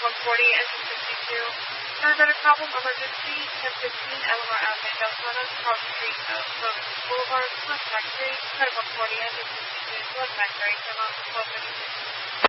140, engine 52. Paramedic problem, emergency, 1015, Eleanor Avenue, Dos Patos, Cross Street, Logan Boulevard, contact 3, code 140, engine 52, blood factory, turn on 1232.